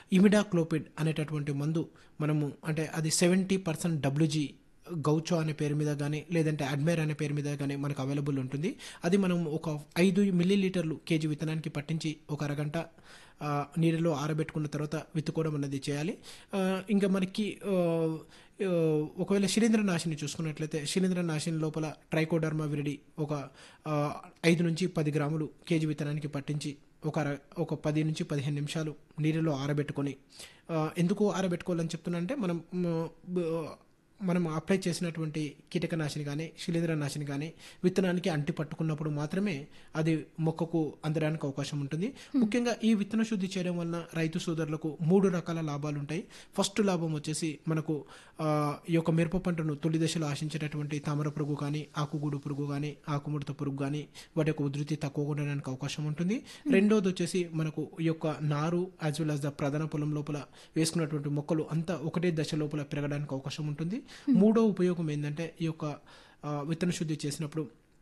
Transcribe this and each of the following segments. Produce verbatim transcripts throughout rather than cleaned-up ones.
Imidacloprid అనేటటువంటి మందు మనము అంటే అది సెవెంటీ పర్సెంట్ డబ్ల్యూజీ గౌచో అనే పేరు మీద కానీ లేదంటే అడ్మైర్ అనే పేరు మీద కానీ మనకు అవైలబుల్ ఉంటుంది. అది మనం ఒక ఐదు మిల్లీ లీటర్లు కేజీ విత్తనానికి పట్టించి ఒక అరగంట ఆ, నీళ్ళలో ఆరబెట్టుకున్న తర్వాత విత్తుకోవడం అనేది చేయాలి. ఆ, ఇంకా మనకి ఆ, ఆ, ఒకవేళ శిలీంద్రనాశిని చూసుకున్నట్లయితే శిలీంద్రనాశిని లోపల ట్రైకోడర్మా విరిడి ఒక ఆ, ఐదు నుంచి పది గ్రాములు కేజీ విత్తనానికి పట్టించి ఒక అర ఒక పది నుంచి పదిహేను నిమిషాలు నీళ్ళలో ఆరబెట్టుకొని ఆ, ఎందుకు ఆరబెట్టుకోవాలని చెప్తున్నా అంటే మనం మ, బ- మనం అప్లై చేసినటువంటి కీటకనాశిని కానీ శిలీంద్రనాశిని కానీ విత్తనానికి అంటి పట్టుకున్నప్పుడు మాత్రమే అది మొక్కకు అందడానికి అవకాశం ఉంటుంది. ముఖ్యంగా ఈ విత్తన శుద్ధి చేయడం వలన రైతు సోదరులకు మూడు రకాల లాభాలు ఉంటాయి. ఫస్ట్ లాభం వచ్చేసి మనకు ఆ, ఈ యొక్క మిరప పంటను తొలి దశలో ఆశించేటటువంటి తామర పురుగు కానీ ఆకుగూడు పురుగు కానీ ఆకుముడత పురుగు కానీ వాటి యొక్క ఉధృతి తక్కువగా ఉండడానికి అవకాశం ఉంటుంది. రెండోది వచ్చేసి మనకు ఈ యొక్క నారు యాజ్ వెల్ యాజ్ ద ప్రధాన పొలం లోపల వేసుకున్నటువంటి మొక్కలు అంతా ఒకటే దశ లోపల పెరగడానికి అవకాశం ఉంటుంది. మూడో ఉపయోగం ఏంటంటే ఈ యొక్క ఆ, విత్తన శుద్ధి చేసినప్పుడు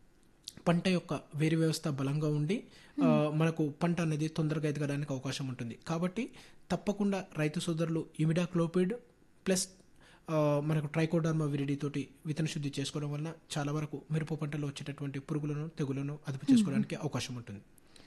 పంట యొక్క వేరు వ్యవస్థ బలంగా ఉండి ఆ, మనకు పంట అనేది తొందరగా ఎదగడానికి అవకాశం ఉంటుంది. కాబట్టి తప్పకుండా రైతు సోదరులు ఇమిడాక్లోపిడ్ ప్లస్ ఆ, మనకు ట్రైకోడర్మా విరిడి తోటి విత్తన శుద్ధి చేసుకోవడం వలన చాలా వరకు మిరప పంటలో వచ్చేటటువంటి పురుగులను తెగులను అదుపు చేసుకోవడానికి అవకాశం ఉంటుంది.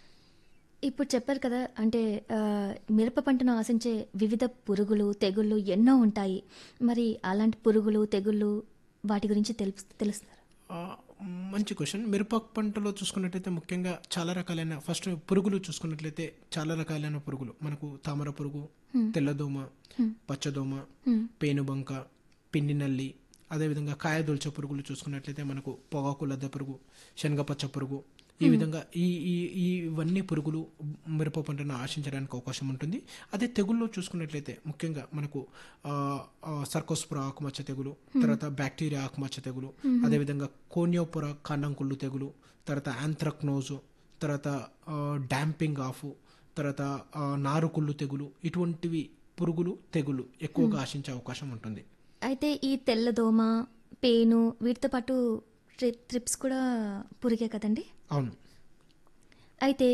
ఇప్పుడు చెప్పారు కదా, అంటే ఆ, మిరప పంటను ఆశించే వివిధ పురుగులు తెగుళ్ళు ఎన్నో ఉంటాయి. మరి అలాంటి పురుగులు తెగుళ్ళు వాటి గురించి తెలుపు తెలుస్తారు. ఆ, మంచి క్వశ్చన్. మిరప పంటలో చూసుకున్నట్లయితే ముఖ్యంగా చాలా రకాలైన ఫస్ట్ పురుగులు చూసుకున్నట్లయితే చాలా రకాలైన పురుగులు మనకు తామర పురుగు, తెల్లదోమ, పచ్చదోమ, పేనుబంక, పిండి నల్లి, అదేవిధంగా కాయదొల్చ పురుగులు చూసుకున్నట్లయితే మనకు పొగాకు లద్ద పురుగు, శనగపచ్చ పురుగు, ఈ విధంగా ఈ ఈ ఈ ఇవన్నీ పురుగులు మిరప పంటను ఆశించడానికి అవకాశం ఉంటుంది. అదే తెగుల్లో చూసుకున్నట్లయితే ముఖ్యంగా మనకు ఆ, ఆ, సర్కోస్పుర ఆకుమచ్చ తెగులు, తర్వాత బ్యాక్టీరియా ఆకుమచ్చ తెగులు, అదేవిధంగా కోనియోపుర కాండంకుళ్ళు తెగులు, తర్వాత ఆంథ్రక్నోజు, తర్వాత ఆ, డాంపింగ్ ఆఫ్, తర్వాత ఆ, నారుకుళ్ళు తెగులు, ఇటువంటివి పురుగులు తెగులు ఎక్కువగా ఆశించే అవకాశం ఉంటుంది. అయితే ఈ తెల్లదోమ పేను వీటితో పాటు ట్రి- ట్రిప్స్ కూడా పురిగే కదండి. అవును. అయితే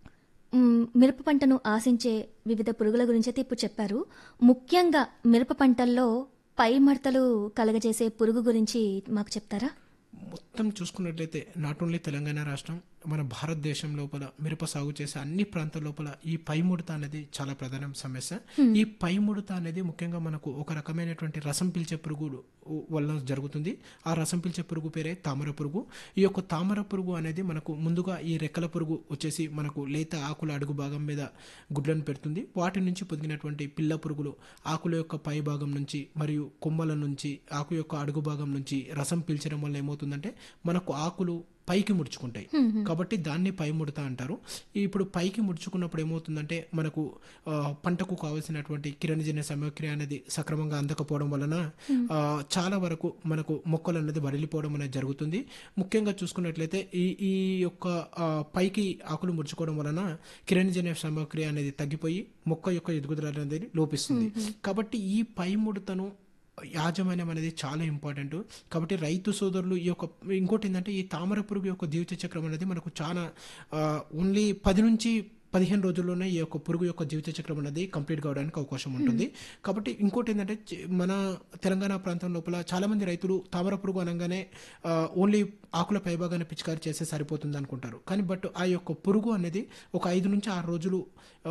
మ్, మిరప పంటను ఆశించే వివిధ పురుగుల గురించి అయితే ఇప్పుడు చెప్పారు. ముఖ్యంగా మిరప పంటల్లో పై మడతలు కలగజేసే పురుగు గురించి మాకు చెప్తారా? మొత్తం చూసుకున్నట్లయితే నాట్ ఓన్లీ తెలంగాణ రాష్ట్రం, మన భారతదేశం లోపల మిరప సాగు చేసే అన్ని ప్రాంతాల లోపల ఈ పై ముడత అనేది చాలా ప్రధాన సమస్య. ఈ పై ముడత అనేది ముఖ్యంగా మనకు ఒక రకమైనటువంటి రసం పీల్చే పురుగు వల్ల జరుగుతుంది. ఆ రసం పీల్చే పురుగు పేరే తామర పురుగు. ఈ యొక్క తామర పురుగు అనేది మనకు ముందుగా ఈ రెక్కల పురుగు వచ్చేసి మనకు లేత ఆకుల అడుగు భాగం మీద గుడ్లను పెడుతుంది. వాటి నుంచి పొదిగినటువంటి పిల్ల పురుగులు ఆకుల యొక్క పై భాగం నుంచి మరియు కొమ్మల నుంచి ఆకు యొక్క అడుగు భాగం నుంచి రసం పీల్చడం వల్ల ఏమవుతుందంటే మనకు ఆకులు పైకి ముడుచుకుంటాయి. కాబట్టి దాన్ని పై ముడత అంటారు. ఇప్పుడు పైకి ముడుచుకున్నప్పుడు ఏమవుతుందంటే మనకు ఆ, పంటకు కావాల్సినటువంటి కిరణజన్య సామగ్రి అనేది సక్రమంగా అందకపోవడం వలన ఆ, చాలా వరకు మనకు మొక్కలు అనేది వడిలిపోవడం అనేది జరుగుతుంది. ముఖ్యంగా చూసుకున్నట్లయితే ఈ ఈ యొక్క ఆ, పైకి ఆకులు ముడుచుకోవడం వలన కిరణజన్య సామగ్రి అనేది తగ్గిపోయి మొక్క యొక్క ఎదుగుదల అనేది లోపిస్తుంది. కాబట్టి ఈ పై ముడతను యాజమాన్యం అనేది చాలా ఇంపార్టెంట్. కాబట్టి రైతు సోదరులు ఈ యొక్క ఇంకోటి ఏంటంటే ఈ తామర పురుగు యొక్క జీవిత చక్రం అనేది మనకు చాలా ఓన్లీ పది నుంచి పదిహేను రోజుల్లోనే ఈ యొక్క పురుగు యొక్క జీవిత చక్రం అనేది కంప్లీట్ కావడానికి అవకాశం ఉంటుంది. కాబట్టి ఇంకోటి ఏంటంటే చి- మన తెలంగాణ ప్రాంతం లోపల చాలా మంది రైతులు తామర పురుగు అనగానే ఆ, ఓన్లీ ఆకుల పైభాగాన్ని పిచికారి చేస్తే సరిపోతుంది అనుకుంటారు. కానీ బట్ ఆ యొక్క పురుగు అనేది ఒక ఐదు నుంచి ఆరు రోజులు ఆ,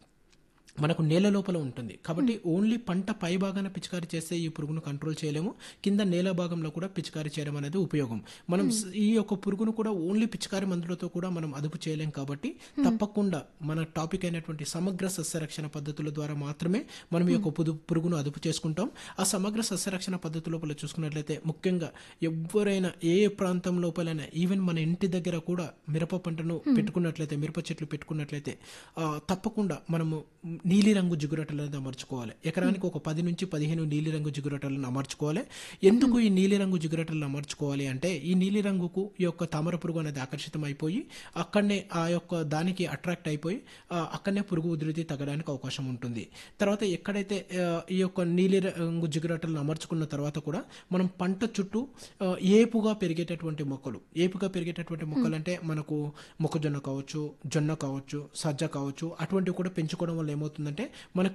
మనకు నేల లోపల ఉంటుంది. కాబట్టి ఓన్లీ పంట పై భాగాన పిచికారి చేస్తే ఈ పురుగును కంట్రోల్ చేయలేము. కింద నేల భాగంలో కూడా పిచికారి చేయడం అనేది ఉపయోగం. మనం స- ఈ యొక్క పురుగును కూడా ఓన్లీ పిచికారి మందులతో కూడా మనం అదుపు చేయలేం. కాబట్టి తప్పకుండా మన టాపిక్ అయినటువంటి సమగ్ర సస్యరక్షణ పద్ధతుల ద్వారా మాత్రమే మనం ఈ యొక్క పుదు పురుగును అదుపు చేసుకుంటాం. ఆ సమగ్ర సస్యరక్షణ పద్ధతి లోపల చూసుకున్నట్లయితే ముఖ్యంగా ఎవరైనా ఏ ప్రాంతం లోపలైనా ఈవెన్ మన ఇంటి దగ్గర కూడా మిరప పంటను పెట్టుకున్నట్లయితే మిరప చెట్లు పెట్టుకున్నట్లయితే ఆ, తప్పకుండా మనము నీలిరంగు జిగురటలను అమర్చుకోవాలి. ఎకరానికి ఒక పది నుంచి పదిహేను నీలిరంగు జిగురటలను అమర్చుకోవాలి. ఎందుకు ఈ నీలిరంగు జిగురటలను అమర్చుకోవాలి అంటే ఈ నీలిరంగుకు ఈ యొక్క తామర పురుగు అనేది ఆకర్షితం అయిపోయి అక్కడనే ఆ యొక్క దానికి అట్రాక్ట్ అయిపోయి ఆ, అక్కడనే పురుగు ఉధృతి తగ్గడానికి అవకాశం ఉంటుంది. తర్వాత ఎక్కడైతే ఆ, ఈ యొక్క నీలిరంగు జిగురటలను అమర్చుకున్న తర్వాత కూడా మనం పంట చుట్టూ ఆ, ఏపుగా పెరిగేటటువంటి మొక్కలు ఏపుగా పెరిగేటటువంటి మొక్కలు అంటే మనకు మొక్కజొన్న కావచ్చు, జొన్న కావచ్చు, సజ్జ కావచ్చు, అటువంటివి కూడా పెంచుకోవడం వల్ల ఏమవుతుందంటే మనకి